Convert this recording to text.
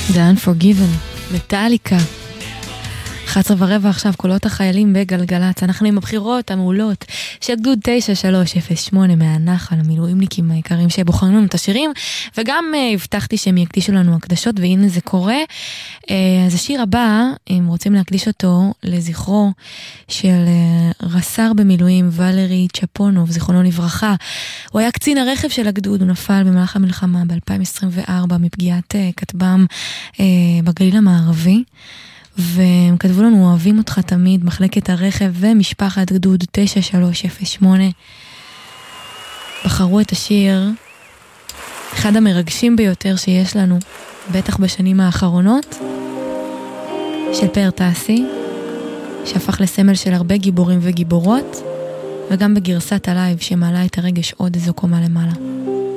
The Unforgiven, מטאליקה. 11:15 עכשיו, קולות החיילים בגלגלץ. אנחנו עם הבחירות המעולות של גדוד 9308 מהנחל, המילואימניקים העיקרים שבוחרים לנו את השירים, וגם הבטחתי שהם יקדישו לנו הקדשות, והנה זה קורה. אז השיר הבא, אם רוצים להקדיש אותו לזכרו של רס"ר במילואים ולרי צ'פונוב, זיכרונו לברכה. הוא היה קצין הרכב של הגדוד, הוא נפל במהלך המלחמה ב-2024 מפגיעת כטב"ם בגליל המערבי. והם כתבו לנו, אוהבים אותך תמיד, מחלקת הרכב ומשפחת גדוד 9308. בחרו את השיר, אחד המרגשים ביותר שיש לנו, בטח בשנים האחרונות, של פאר טסי, שהפך לסמל של הרבה גיבורים וגיבורות, וגם בגרסת הלייב שמעלה את הרגש עוד איזו קומה למעלה.